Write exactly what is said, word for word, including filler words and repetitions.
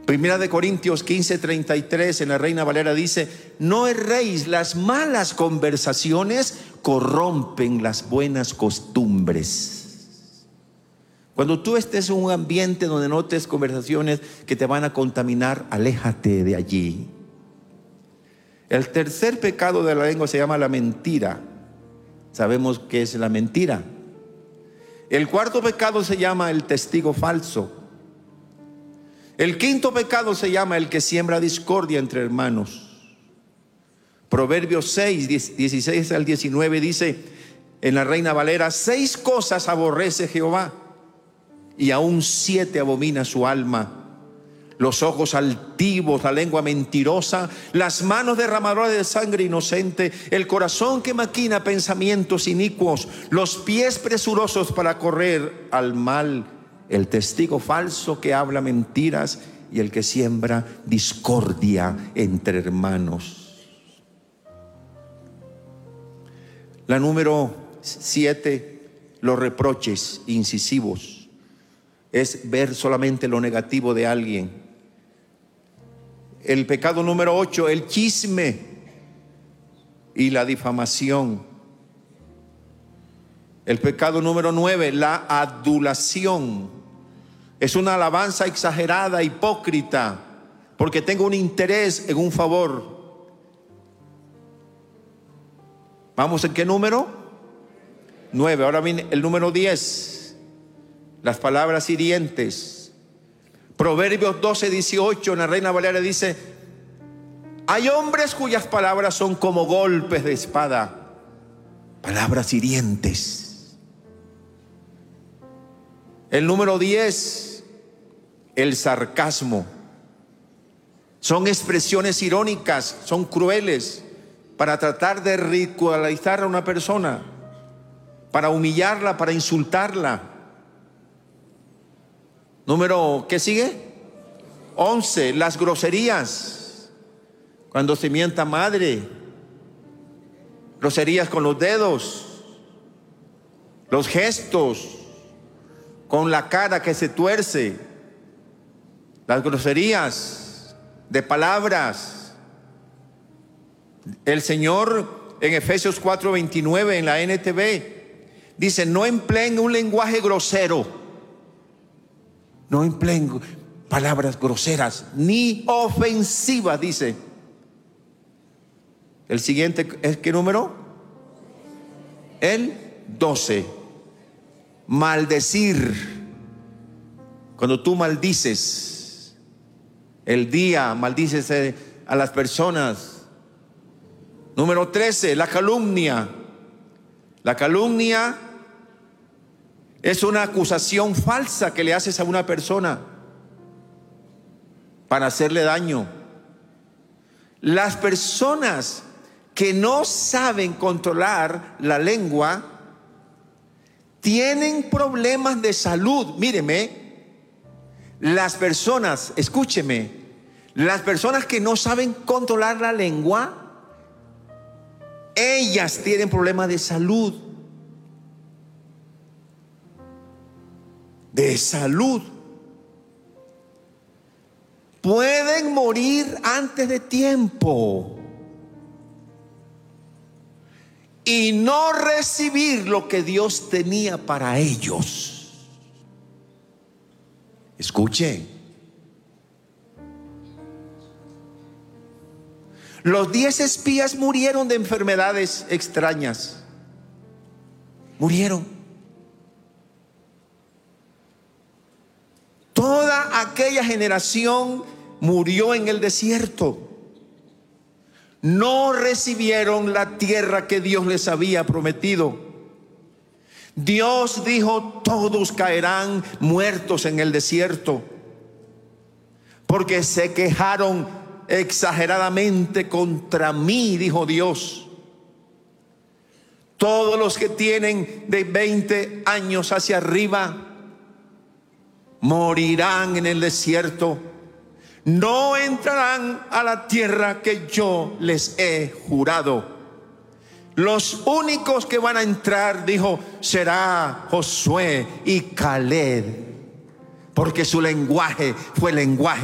Primera de Corintios quince, treinta y tres en la Reina Valera dice: no erréis, las malas conversaciones corrompen las buenas costumbres. Cuando tú estés en un ambiente donde notes conversaciones que te van a contaminar, aléjate de allí. El tercer pecado de la lengua se llama la mentira. Sabemos qué es la mentira. El cuarto pecado se llama el testigo falso. El quinto pecado se llama el que siembra discordia entre hermanos. Proverbios seis, dieciséis al diecinueve dice en la Reina Valera: seis cosas aborrece Jehová, y aún siete abomina su alma: los ojos altivos, la lengua mentirosa, las manos derramadoras de sangre inocente, el corazón que maquina pensamientos inicuos, los pies presurosos para correr al mal, el testigo falso que habla mentiras y el que siembra discordia entre hermanos. La número siete, los reproches incisivos. Es ver solamente lo negativo de alguien. El pecado número ocho, el chisme y la difamación. El pecado número nueve, la adulación. Es una alabanza exagerada, hipócrita, porque tengo un interés en un favor. ¿Vamos en qué número? nueve. Ahora viene el número diez, las palabras hirientes. Proverbios doce, dieciocho en la Reina Valera dice: hay hombres cuyas palabras son como golpes de espada, palabras hirientes. El número diez, el sarcasmo. Son expresiones irónicas, son crueles, para tratar de ridiculizar a una persona, para humillarla, para insultarla. Número, ¿qué sigue? once, las groserías. Cuando se mienta madre, groserías con los dedos, los gestos, con la cara que se tuerce, las groserías de palabras. El Señor en Efesios cuatro, veintinueve en la N T V dice: no empleen un lenguaje grosero. No empleen palabras groseras ni ofensivas, dice. El siguiente es ¿qué número? El doce. Maldecir. Cuando tú maldices el día, maldices a las personas. Número trece, la calumnia. La calumnia es una acusación falsa que le haces a una persona para hacerle daño. Las personas que no saben controlar la lengua tienen problemas de salud. Míreme, las personas, escúcheme, las personas que no saben controlar la lengua, ellas tienen problemas de salud. De salud. Pueden morir antes de tiempo y no recibir lo que Dios tenía para ellos. Escuche. Los diez espías murieron de enfermedades extrañas. Murieron. Toda aquella generación murió en el desierto. No recibieron la tierra que Dios les había prometido. Dios dijo: todos caerán muertos en el desierto, porque se quejaron exageradamente contra mí, dijo Dios. Todos los que tienen de veinte años hacia arriba morirán en el desierto, no entrarán a la tierra que yo les he jurado. Los únicos que van a entrar, dijo, será Josué y Caleb, porque su lenguaje fue lenguaje